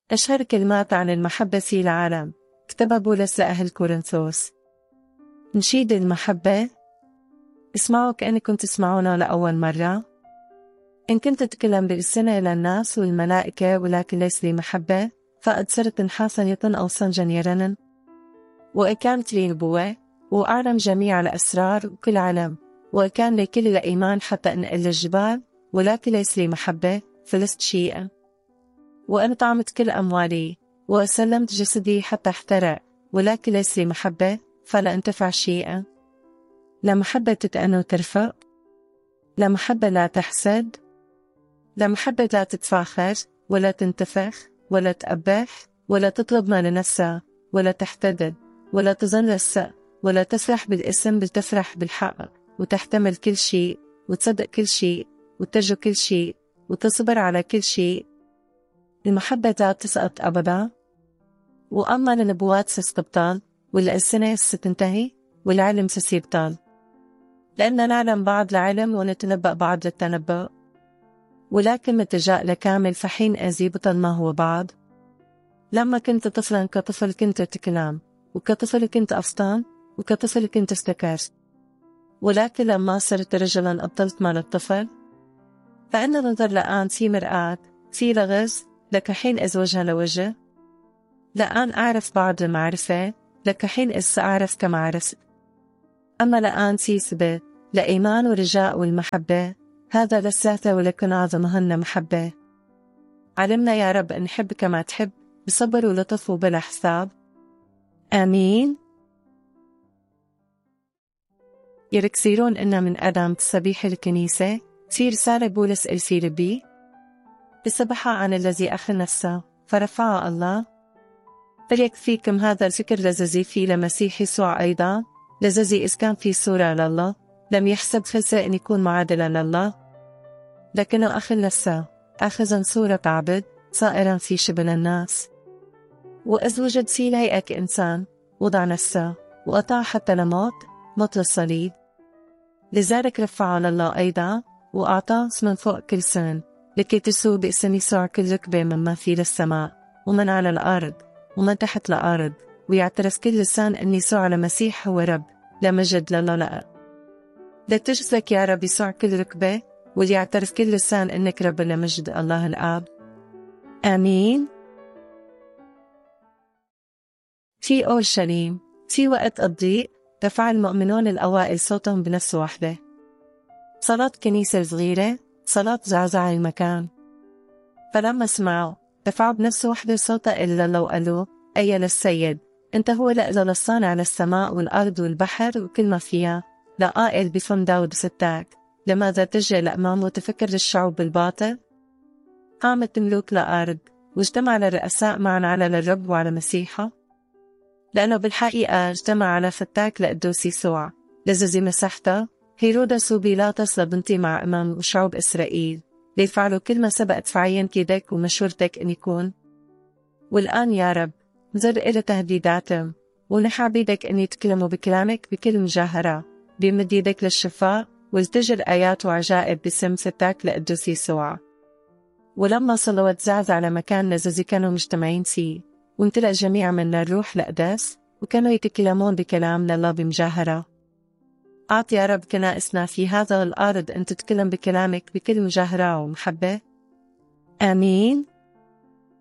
أشهر كلمات عن المحبة في العالم كتبها بولس لأهل كورنثوس. نشيد المحبة. اسمعوا كأنكم تسمعونا لأول مرة. إن كنت تتكلم بالسنة للناس والملائكة ولكن ليس لي محبة فقد صرت نحاسا أو صنجا يرنن. وإن كانت لي نبوة وأعلم جميع الأسرار وكل علم وكان لي كل الإيمان حتى أنقل الجبال ولكن ليس لي محبة فلست شيئا. وأنا طعمت كل أموالي وسلمت جسدي حتى احترق ولكن ليس لي محبة فلا أنتفع شيئا. لا محبة تتأنى وترفق، لا محبة لا تحسد، لا محبة لا تتفاخر ولا تنتفخ ولا تأبح ولا تطلب ما لنفسها ولا تحتدد ولا تظن السوء ولا تفرح بالاسم بل تفرح بالحق وتحتمل كل شيء وتصدق كل شيء وترجو كل شيء وتصبر على كل شيء. المحبة لا تسقط أبدا. وأما النبوات ستبطل والألسنة ستنتهي والعلم سيبطل، لأننا نعلم بعض العلم ونتنبأ بعض التنبؤ، ولكن متى جاء لكامل فحين أزي بطل ما هو بعض. لما كنت طفلا كطفل كنت تكلم وكطفل كنت أفطن وكطفل كنت استكرت، ولكن لما صرت رجلا أبطلت مال الطفل. فإن ننظر الآن في مرآة في لغز لك حين إذ وجه لوجه. لآن أعرف بعض المعرفة لك حين إذ سأعرف كما عرفت. أما الآن في ثبات لإيمان ورجاء والمحبة، هذا للثلاثة ولكن أعظمهن محبة. علمنا يا رب أن نحب كما تحب بصبر ولطف وبلا حساب. آمين. يركزيرون إن من أدم تسبيح الكنيسة في رسالة بولس الفيلبي بسبحة عن الذي أخذ نفسه فرفع الله. فليكفيكم هذا الفكر الذي في لمسيح يسوع أيضا، الذي إذ كان في صورة لله لم يحسب خسة أن يكون معادلا لله، لكنه أخذ نفسه أخذا صورة عبد صائرا في شبه الناس. وإذ وجد في الهيئة كإنسان وضع نفسه وأطاع حتى لموت، موت الصليب. لذلك رفع الله أيضا وأعطاه اسما فوق كل سن، لكي تسوء باسم يسوع كل ركبة مما في السماء ومن على الأرض ومن تحت الأرض، ويعترف كل لسان أن يسوع المسيح هو رب لمجد لله لا. لتجزك يا رب يسوع كل ركبة وليعترف كل لسان أنك رب لمجد الله الآب. آمين. في أورشليم في وقت الضيق رفع المؤمنون الأوائل صوتهم بنفس واحدة. صلاة كنيسة صغيرة، صلاة زعزع المكان. فلما سمعوا رفعوا بنفس واحدة صوتا إلا لو قالوا أي للسيد أنت هو لأذى للصانع للسماء والأرض والبحر وكل ما فيها، لا قائل بفم داود ستاك لماذا تجري الأمام وتفكر الشعوب بالباطل؟ قامت ملوك الأرض واجتمع الرؤساء معا على الرب وعلى مسيحه، لأنه بالحقيقة اجتمع على فتاك لقدوس يسوع لذي مسحته هيرودس وبيلاطس لبنتي مع أمام وشعوب إسرائيل ليفعلوا كل ما سبقت فعين كيدك ومشورتك أن يكون. والآن يا رب نظر إلى تهديداتهم ونحى عبيدك أن يتكلموا بكلامك بكل مجاهرة، بمد يدك للشفاء والتجر آيات وعجائب باسم فتاك لقدوس يسوع. ولما صلوا تزعزع على مكان الذي كانوا مجتمعين فيه وامتلأ جميع من الروح القدس وكانوا يتكلمون بكلام لله بمجاهرة. أعط يا رب كنائسنا في هذا الأرض أن تتكلم بكلامك بكل مجاهرة ومحبة. آمين.